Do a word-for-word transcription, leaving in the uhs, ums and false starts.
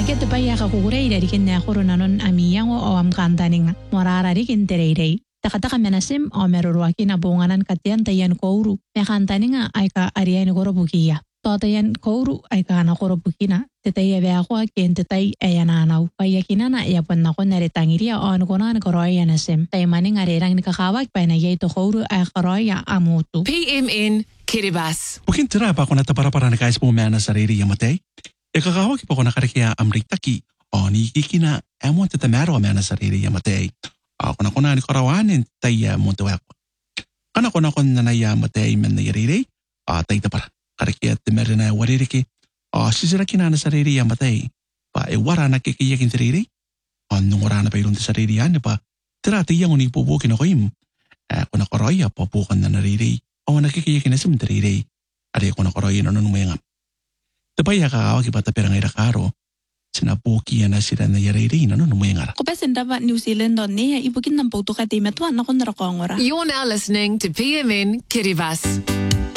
Get the Bayaka Gurey, Rikin Horonanon, Amiyango, or am Kantaning, Morara Rikin Terere. Takataka menasim o meruruaki na bunganan katian tayan kouru. Mekantaninga ay ka ariyan gorobukia. Totayan kouru ay ka na korobukina. Tetay veakwa kien tetay ayananaw. Payakinana yapon na ko naritangiria o anukunan koroya nasim. Tay maning arirang nikakawag pa na yaito kouru ay koroya amutu. P M N Kiribati. Mungkin tira pa ako natapara-para na guys po maya na sarili yamatay. Ikakawag pa ko nakarikia amritaki. O ni kikina amon tatamero maya na sarili yamatay. Ako na ko na ni karawanin tayo mo tuwak. Kana ko na ko na naya matay men na yariri. Ah, tayo tapara. Karikia timere na waririki. Ah, sisiraki na na sarili ya matay. Pa e wara na kikiyakin sarili. Ah, nung wara na pa ilong sarili yan. Pa tira tayo yung nipubukin ako im. Ako na koroya papukan na nariri. O nakikiyakin na sim nariri. Ari ako na koroya na nung mayangam. Tapaya kakawag iba tapirang irakaro. Sinapukian na sila na yariri na nung mayangara. Ko pesen dapat New Zealand on niya ibukin ng puto ka timet wa na ko narakongora. You're now listening to P M N Kiribati.